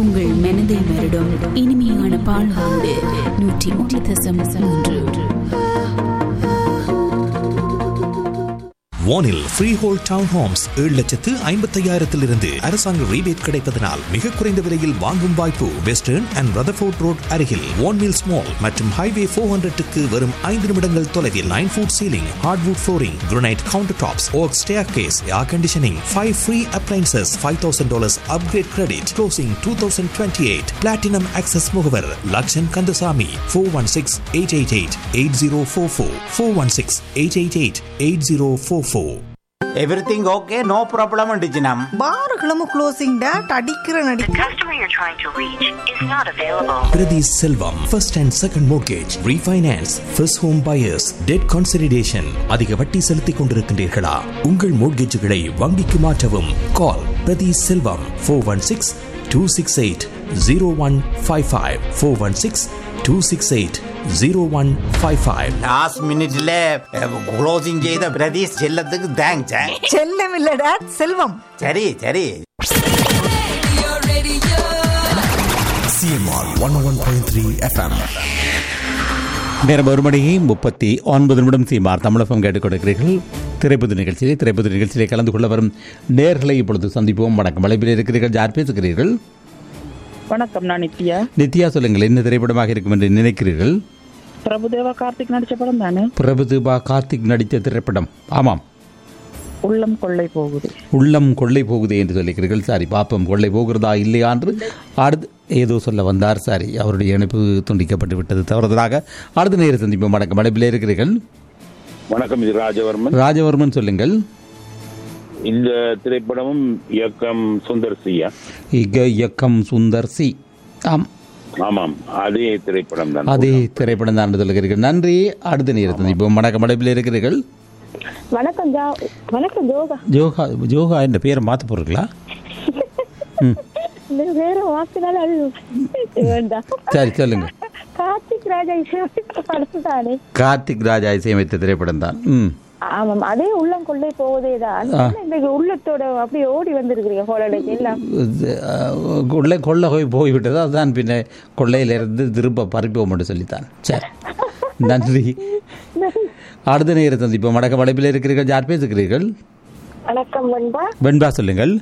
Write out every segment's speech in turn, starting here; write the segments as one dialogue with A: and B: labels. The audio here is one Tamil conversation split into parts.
A: உங்கள் மனதை வருடும் இனிமையான பால்வாண்டு 101.3.
B: வானில் ஃப்ரீஹோல்ட் டவுன் ஹோம்ஸ் 7,55,000 அரசாங்க ரீபேட் கிடைப்பதனால் மிக குறைந்த விலையில் வாங்கும் வாய்ப்பு. வெஸ்டர்ன் அண்ட் ரதர்ஃபோர்ட் ரோட் அருகில் வான்மில்ஸ் மால் மற்றும் ஹைவே 400க்கு வரும் 5 நிமிடங்கள் தொலைவில் 9 food ceiling, hardwood flooring, granite counter tops, okay staircase, air conditioning, 5 free appliances, $5,000 upgrade credit, closing 2028. Platinum Access முகவர் Lakshan Kandasamy. 416-888-8044 416-888-8044.
C: Everything okay? No problem டிஜினம்.
D: பாருகளும் closing date அடிக்கிற நடி.
E: The customer you're trying to reach is not available.
B: Priti Selvam, first and second mortgage, refinance, first home buyers, debt consolidation. அதிக வட்டி செலுத்திக் கொண்டிருக்கின்றீர்களா? உங்கள் மோட்கேஜுகளை வங்கிக்கு மாற்றவும். Call Priti Selvam 416-268-0155 416-268-0155.
C: லாஸ்ட் மினிட்ல க்ளோசிங் செய்த பிரதீஷ் செல்லத்துக்கு தேங்க்ஸ்.
D: செல்லம் இல்ல டேட் செல்வம்.
C: சரி சரி.
B: CMR 101.3 FM.
F: நேரம் 1:39 சீமார் தமிழகம் கேட்டுக் கொடுக்கிறீர்கள். திரைப்பது நிகழ்ச்சியிலே கலந்து கொள்ள வரும் நேர்களை இப்பொழுது சந்திப்போம். வணக்கம். அழைப்பில் இருக்கிறீர்கள். யார் பேசுகிறீர்கள்?
G: வணக்கம், நான் நித்யா.
F: நித்யா, சொல்லுங்கள், என்ன திரைப்படமாக இருக்கும் என்று நினைக்கிறீர்கள்?
G: பிரபுதேவா கார்த்திக் நடிச்ச படம் தானே?
F: பிரபுதேவா கார்த்திக் நடித்த திரைப்படம். ஆமாம்.
G: உள்ளம் கொள்ளை போகுது.
F: உள்ளம் கொள்ளை போகுது என்று சொல்லிக்கிறீர்கள். சாரி, பாப்பம் கொள்ளை போகிறதா இல்லையா என்று அடுத்து ஏதோ சொல்ல வந்தார். சாரி, அவருடைய இணைப்பு துண்டிக்கப்பட்டு விட்டது தவறுதலாக. அடுத்த நேரம் சந்திப்போம். வணக்கம். அழைப்பில் இருக்கிறீர்கள்.
H: வணக்கம், இது ராஜவர்மன்.
F: ராஜவர்மன், சொல்லுங்கள்.
H: இந்த திரைப்படமும் இயக்கம் சுந்தர் சியா.
F: இயக்கம் சுந்தர் சி.
H: ஆமாம், அதே திரைப்படம் தான்.
F: அதே திரைப்படம் தான் என்று சொல்லுகிறீர்கள். நன்றி. அடுத்த நேரத்தில் இப்போ வணக்கம். அடைப்பில் இருக்கிறீர்கள்.
I: வணக்கம். வணக்கம் ஜோகா.
F: ஜோகா ஜோகா என்ற பேரை மாற்ற போறீங்களா? சரி, சொல்லுங்க.
I: கார்த்திக் ராஜா இசையமைத்த படம் தானே?
F: கார்த்திக் ராஜா இசையமைத்த திரைப்படம் தான்.
I: ஆமாம், அதே உள்ளம் கொள்ளை போவதே தான். இன்னைக்கு உள்ளத்தோட அப்படியே ஓடி வந்திருக்கிறீங்க ஹோலிடேக்கு எல்லாம்.
F: கொள்ளை போய்விட்டது. அதுதான் பின்ன கொள்ளையிலிருந்து திரும்ப பறிப்போம் என்று சொல்லித்தான். சரி, நன்றி. அடுத்த நேரம் சந்திப்போம். வணக்கம். அழைப்பில் இருக்கிறீர்கள். யார் பேசுகிறீர்கள்?
I: வணக்கம் வெண்பா.
F: வெண்பா, சொல்லுங்கள்.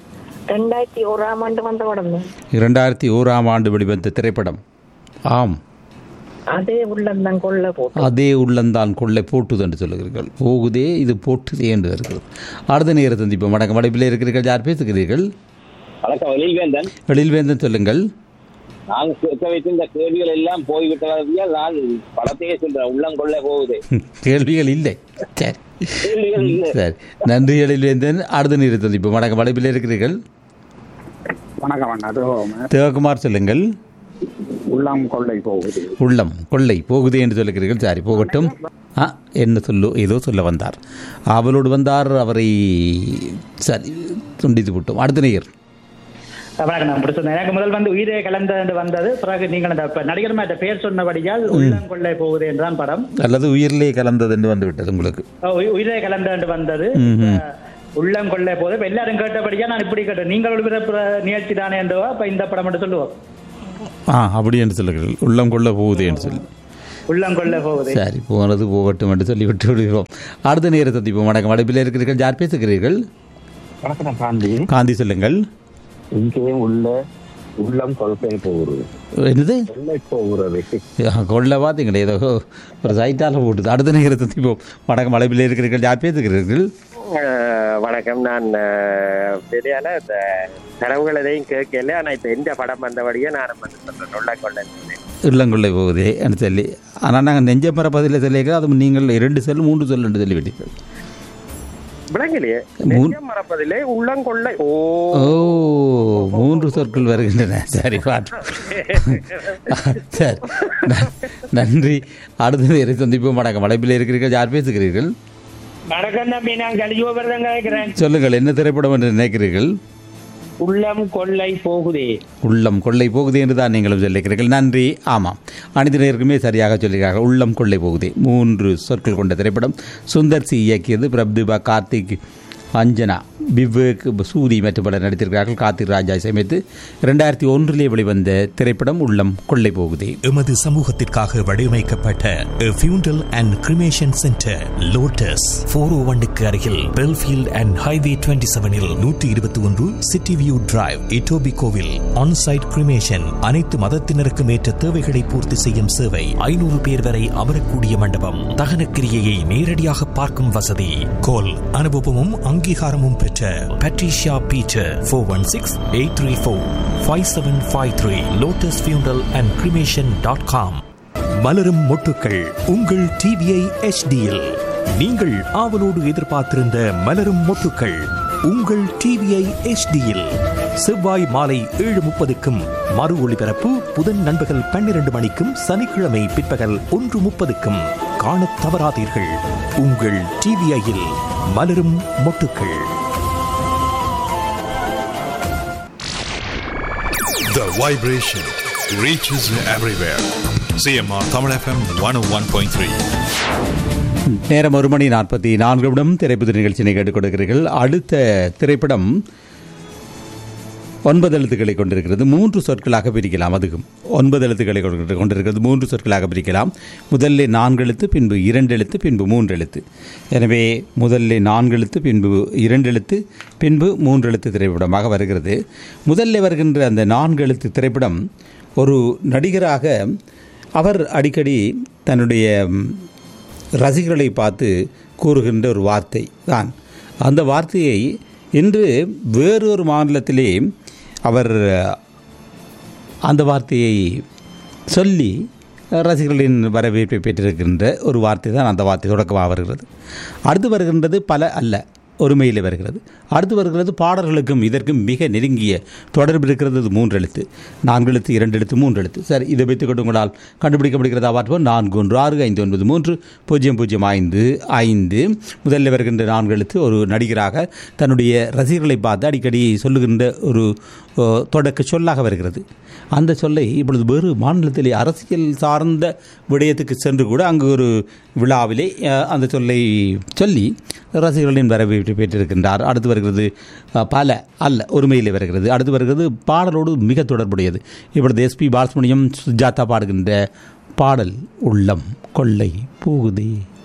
I: 2001 ஆண்டு வந்த படம்.
F: 2001 வெளிவந்த திரைப்படம். ஆம்,
I: அதே உள்ளந்தான் கொள்ளை போட்டு.
F: அதே உள்ளந்தான் கொள்ளை போட்டுது என்று சொல்லுகிறீர்கள். போகுதே, இது போட்டுதே என்று இருக்கிறது. அடுத்த நேரம் சந்திப்போம். வணக்கம். அழைப்பில் இருக்கிறீர்கள். யார் பேசுகிறீர்கள்?
H: வணக்கம், எழில்வேந்தன்.
F: எழில்வேந்தன், சொல்லுங்கள்.
H: நான் கேட்க வைத்த இந்த கேள்விகள் எல்லாம் போய்விட்டதால் நான் படத்தையே சொல்றேன். உள்ளம் கொள்ளை போகுது.
F: கேள்விகள் இல்லை. சரி, சரி, நன்றி எழில்வேந்தன். அடுத்த நேரம் சந்திப்போம். வணக்கம். அழைப்பில் இருக்கிறீர்கள்.
J: வணக்கம்.
F: தேவகுமார், சொல்லுங்கள்.
J: உள்ளம் கொள்ளை போகுது.
F: உள்ளம் கொள்ளை போகுது என்று சொல்லுகிறீர்கள். சரி, போகட்டும். என்ன ஏதோ சொல்ல வந்தார். அவளோடு வந்தார், அவரை சரி துண்டித்து விட்டோம். அடுத்த நேயர்.
G: எனக்கு முதல் உயிரே கலந்த வந்தது. பிறகு நீங்கள் நடிகர் பேர் சொன்னபடியால் உள்ளம் கொள்ளை போகுது என்றுதான் படம். அல்லது
F: உயிரிலே கலந்தது என்று வந்து விட்டது உங்களுக்கு?
G: உயிரே கலந்த வந்தது. உள்ளம் கொள்ளை போகுது. எல்லாரும் கேட்டபடியா நான் இப்படி கேட்டேன். நீங்கள் ஒளிபரப்பு நிகழ்ச்சி தானே என்றவா இப்ப இந்த படம் என்று சொல்லுவோம்.
F: அப்படி என்று சொல்லுங்கள். உள்ளம் கொள்ள போகுது என்று சொல்லி.
G: உள்ளம் கொள்ள போகுது.
F: சரி, போனது போகட்டும் என்று சொல்லி விட்டு விடுகிறோம். அடுத்த நேரம் சந்திப்போம். வணக்கம். அழைப்பில் இருக்கிறீர்கள். யார் பேசுகிறீர்கள்?
J: வணக்கம். காந்தி.
F: காந்தி, சொல்லுங்கள்.
J: இங்கே உள்ள உள்ளம் கொள்ளை போகிறது.
F: என்னது
J: கொள்ளை போகிறது?
F: கொள்ள பார்த்தீங்களே, ஏதோ ஒரு சைட்டால போட்டுது. அடுத்த நேரம் சந்திப்போம். வணக்கம். அழைப்பில் இருக்கிறீர்கள். யார் பேசுகிறீர்கள்?
K: வணக்கம். நான் சரியான இந்த தரவுகள் எதையும் கேட்கல. ஆனால் இப்போ எந்த படம் வந்தபடியே நான் சொல்கிறேன். உள்ளங்கொள்ளை
F: உள்ளங்கொள்ளை போகுதே என்று சொல்லி. ஆனால் நாங்கள் நெஞ்ச மரப்பதில் சொல்லியிருக்கிறோம். அது நீங்கள் 2 சொல் 3 சொல் என்று சொல்லிவிட்டீர்கள்.
K: விளங்கலையே. மரப்பதிலே உள்ளங்கொள்ளை. ஓ,
F: 3 சொற்கள் வருகின்றன. சரி, பாட்டு. சரி, நன்றி. அடுத்த நேரம் சந்திப்போம். வணக்கம். அழைப்பில் இருக்கிறீர்கள். யார் பேசுகிறீர்கள்? சொல்லுங்கள், என்ன திரைப்படம் என்று நினைக்கிறீர்கள்?
G: உள்ளம் கொள்ளை போகுதே.
F: உள்ளம் கொள்ளை போகுதே என்று தான் நீங்களும் சொல்லிக்கிறீர்கள். நன்றி. ஆமாம், அனைத்து நேருக்குமே சரியாக சொல்லியிருக்கார்கள். உள்ளம் கொள்ளை போகுதே 3 சொற்கள் கொண்ட திரைப்படம். சுந்தர் சி இயக்கியது. பிரபுதேவா, கார்த்திக், அஞ்சனா விவேக் சூரி மற்றும் பலர் நடித்திருக்கிறார்கள். கார்த்திக் ராஜா இசையமைத்து 2001 வெளிவந்த திரைப்படம் உள்ளம் கொள்ளை போகுதே.
B: எமது சமூகத்திற்காக வடிவமைக்கப்பட்ட ஃபியூண்டல் அண்ட் கிரிமேஷன் சென்டர் லோட்டஸ் 401 அருகில் Belfield and highway 27 121 city view drive இட்டோபிகோவில் onsite cremation அனைத்து மதத்தினருக்கும் ஏற்ற தேவைகளை பூர்த்தி செய்யும் சேவை. 500 பேர் வரை அமரக்கூடிய மண்டபம். தகனக்கிரியையை நேரடியாக பார்க்கும் வசதி. கோல் அனுபவமும் அங்கீகாரமும் பெற்ற Patricia Peter 416-834-5753 lotusfunerallandcremation.com. மலரும் மொட்டுக்கள் உங்கள் டிவிஐ HDயில் நீங்கள் ஆவலோடு எதிர்பார்த்திருந்த மலரும் மொட்டுக்கள் உங்கள் டிவிஐ HDயில் செவ்வாய் மாலை 7:30க்கும் மறு ஒளிபரப்பு புதன் நண்பகல் 12 மணிக்கும் சனிக்கிழமை பிற்பகல் 1:30க்கும் காணத் தவறாதீர்கள். உங்கள் டிவிஐயில் மலரும் மொட்டுக்கள்.
L: The vibration reaches everywhere. CMR Tamil FM 101.3.
F: நேரம் 1:44 திரைப்பட நிகழ்ச்சியை கேட்டுக் கொடுக்கிறீர்கள். அடுத்த திரைப்படம் 9 எழுத்துக்களை கொண்டிருக்கிறது. 3 சொற்களாக பிரிக்கலாம். அதுக்கும் 9 எழுத்துக்களை கொண்டிருக்கிறது. 3 சொற்களாக பிரிக்கலாம். முதலில் 4 எழுத்து, பின்பு 2 எழுத்து, பின்பு 3 எழுத்து. எனவே முதலில் 4 எழுத்து, பின்பு 2 எழுத்து, பின்பு 3 எழுத்து திரைப்படமாக வருகிறது. முதலில் வருகின்ற அந்த 4 எழுத்து திரைப்படம் ஒரு நடிகராக அவர் அடிக்கடி தன்னுடைய ரசிகர்களை பார்த்து கூறுகின்ற ஒரு வார்த்தை தான். அந்த வார்த்தையை இன்று வேறொரு மாநிலத்திலே அவர் அந்த வார்த்தையை சொல்லி ரசிகர்களின் வரவேற்பை பெற்றிருக்கின்ற ஒரு வார்த்தை தான் அந்த வார்த்தை தொடக்கமாக வருகிறது. அடுத்து வருகின்றது பல அல்ல, ஒருமையில் வருகிறது. அடுத்து வருகிறது பாடல்களுக்கும் இதற்கும் மிக நெருங்கிய தொடர்பு இருக்கிறது. 3 எழுத்து, 4 எழுத்து, 2 எழுத்து, 3 எழுத்து. சார், இதை வைத்துக் கொண்டு உங்களால் கண்டுபிடிக்கப்படுகிறதா? பார்ப்போம். 41665595. முதலில் வருகின்ற 4 எழுத்து ஒரு நடிகராக தன்னுடைய ரசிகர்களை பார்த்து அடிக்கடி சொல்லுகின்ற ஒரு தொடக்க சொல்லாக வருகிறது. அந்த சொல்லை இப்பொழுது வேறு மாநிலத்திலே அரசியல் சார்ந்த விடயத்துக்கு சென்று கூட அங்கு ஒரு விழாவிலே அந்த சொல்லை சொல்லி ரசிகர்களின் வரவேற்பை பெற்றிருக்கின்றார். அடுத்து வருகிறது பல அல்ல, ஒருமையிலே வருகிறது. அடுத்து வருகிறது பாடலோடு மிக தொடர்புடையது. இப்பொழுது SP பாலசுப்ரமணியம் சுஜாதா பாடுகின்ற பாடல் உள்ளம் கொள்ளை போகுதே.